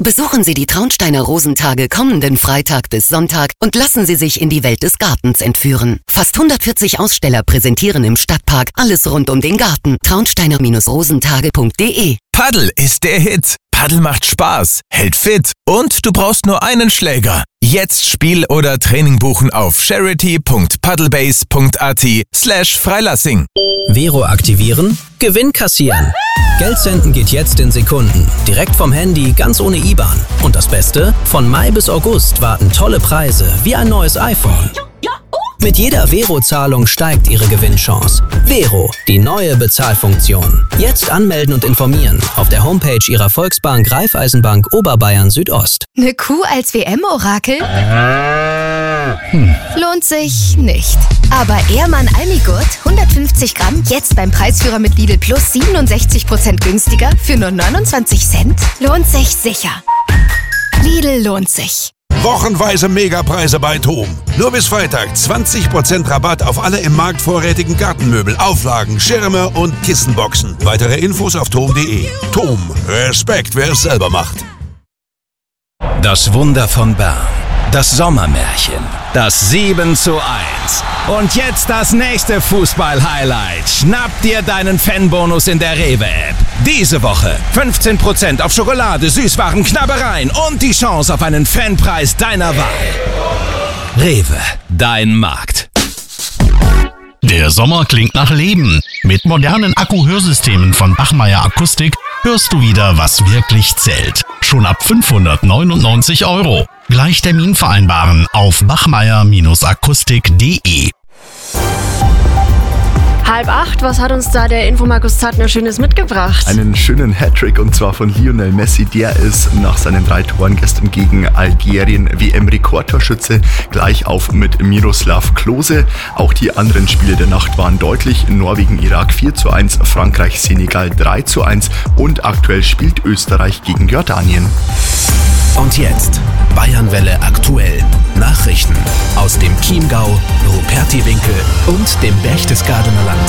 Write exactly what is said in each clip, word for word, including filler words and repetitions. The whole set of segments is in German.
Besuchen Sie die Traunsteiner Rosentage kommenden Freitag bis Sonntag und lassen Sie sich in die Welt des Gartens entführen. Fast hundertvierzig Aussteller präsentieren im Stadtpark alles rund um den Garten. traunsteiner Rosentage punkt de. Paddel ist der Hit. Paddel macht Spaß, hält fit und du brauchst nur einen Schläger. Jetzt Spiel oder Training buchen auf charity punkt paddlebase punkt at slash Freilassing. Vero aktivieren, Gewinn kassieren. Geld senden geht jetzt in Sekunden. Direkt vom Handy, ganz ohne I B A N. Und das Beste? Von Mai bis August warten tolle Preise, wie ein neues iPhone. Mit jeder Vero-Zahlung steigt Ihre Gewinnchance. Vero, die neue Bezahlfunktion. Jetzt anmelden und informieren auf der Homepage Ihrer Volksbank Raiffeisenbank Oberbayern Südost. Eine Kuh als W M-Orakel? Hm. Lohnt sich nicht. Aber Ehrmann Almigurt, hundertfünfzig Gramm, jetzt beim Preisführer mit Lidl Plus siebenundsechzig Prozent günstiger für nur neunundzwanzig Cent? Lohnt sich sicher. Lidl lohnt sich. Wochenweise Megapreise bei TOM. Nur bis Freitag zwanzig Prozent Rabatt auf alle im Markt vorrätigen Gartenmöbel, Auflagen, Schirme und Kissenboxen. Weitere Infos auf tom punkt de. TOM. Respekt, wer es selber macht. Das Wunder von Bern. Das Sommermärchen. Das sieben zu eins. Und jetzt das nächste Fußball-Highlight. Schnapp dir deinen Fanbonus in der Rewe-App. Diese Woche fünfzehn Prozent auf Schokolade, Süßwaren, Knabbereien und die Chance auf einen Fanpreis deiner Wahl. Rewe, dein Markt. Der Sommer klingt nach Leben. Mit modernen Akku-Hörsystemen von Bachmeier Akustik hörst du wieder, was wirklich zählt. Schon ab fünfhundertneunundneunzig Euro. Gleich Termin vereinbaren auf bachmeier Akustik punkt de. Halb acht, was hat uns da der Infomarkus Zartner Schönes mitgebracht? Einen schönen Hattrick und zwar von Lionel Messi. Der ist nach seinen drei Toren gestern gegen Algerien W M-Rekordtorschütze gleich auf mit Miroslav Klose. Auch die anderen Spiele der Nacht waren deutlich. Norwegen-Irak vier zu eins, Frankreich-Senegal drei zu eins und aktuell spielt Österreich gegen Jordanien. Und jetzt Bayernwelle aktuell. Nachrichten aus dem Chiemgau, Rupertiwinkel und dem Berchtesgadener Land.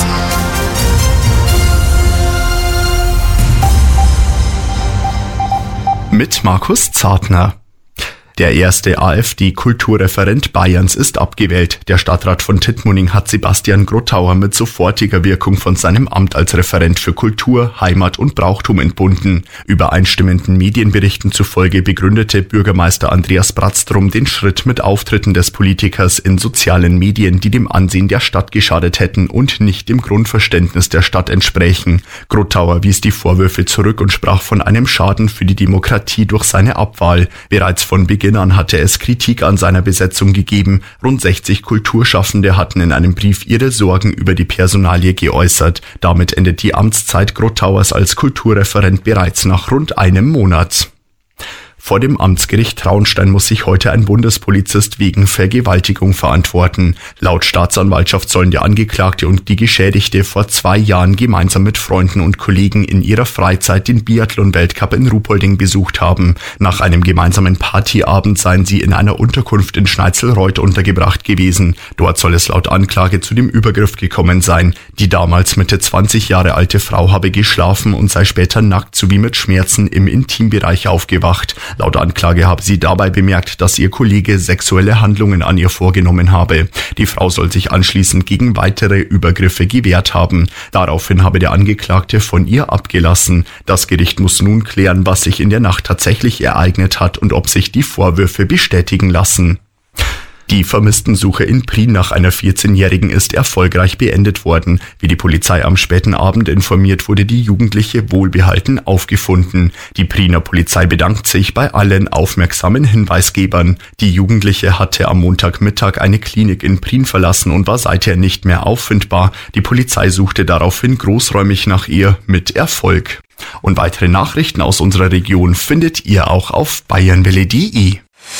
Mit Markus Zartner. Der erste AfD-Kulturreferent Bayerns ist abgewählt. Der Stadtrat von Tittmoning hat Sebastian Grottauer mit sofortiger Wirkung von seinem Amt als Referent für Kultur, Heimat und Brauchtum entbunden. Übereinstimmenden Medienberichten zufolge begründete Bürgermeister Andreas Bratztrum den Schritt mit Auftritten des Politikers in sozialen Medien, die dem Ansehen der Stadt geschadet hätten und nicht dem Grundverständnis der Stadt entsprächen. Grottauer wies die Vorwürfe zurück und sprach von einem Schaden für die Demokratie durch seine Abwahl. Bereits von Beginn an hatte es Kritik an seiner Besetzung gegeben. Rund sechzig Kulturschaffende hatten in einem Brief ihre Sorgen über die Personalie geäußert. Damit endet die Amtszeit Grottauers als Kulturreferent bereits nach rund einem Monat. Vor dem Amtsgericht Traunstein muss sich heute ein Bundespolizist wegen Vergewaltigung verantworten. Laut Staatsanwaltschaft sollen der Angeklagte und die Geschädigte vor zwei Jahren gemeinsam mit Freunden und Kollegen in ihrer Freizeit den Biathlon-Weltcup in Ruhpolding besucht haben. Nach einem gemeinsamen Partyabend seien sie in einer Unterkunft in Schneizelreuth untergebracht gewesen. Dort soll es laut Anklage zu dem Übergriff gekommen sein. Die damals Mitte zwanzig Jahre alte Frau habe geschlafen und sei später nackt sowie mit Schmerzen im Intimbereich aufgewacht. Laut Anklage habe sie dabei bemerkt, dass ihr Kollege sexuelle Handlungen an ihr vorgenommen habe. Die Frau soll sich anschließend gegen weitere Übergriffe gewehrt haben. Daraufhin habe der Angeklagte von ihr abgelassen. Das Gericht muss nun klären, was sich in der Nacht tatsächlich ereignet hat und ob sich die Vorwürfe bestätigen lassen. Die Vermisstensuche in Prien nach einer vierzehnjährigen ist erfolgreich beendet worden. Wie die Polizei am späten Abend informiert, wurde die Jugendliche wohlbehalten aufgefunden. Die Priener Polizei bedankt sich bei allen aufmerksamen Hinweisgebern. Die Jugendliche hatte am Montagmittag eine Klinik in Prien verlassen und war seither nicht mehr auffindbar. Die Polizei suchte daraufhin großräumig nach ihr mit Erfolg. Und weitere Nachrichten aus unserer Region findet ihr auch auf bayernwelle punkt de.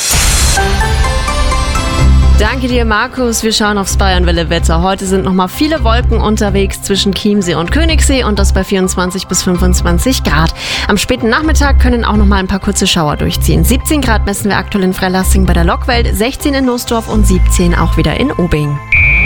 Danke dir, Markus. Wir schauen aufs Bayernwelle-Wetter. Heute sind nochmal viele Wolken unterwegs zwischen Chiemsee und Königssee und das bei vierundzwanzig bis fünfundzwanzig Grad. Am späten Nachmittag können auch nochmal ein paar kurze Schauer durchziehen. siebzehn Grad messen wir aktuell in Freilassing bei der Lockwelt, sechzehn in Nussdorf und siebzehn auch wieder in Obing.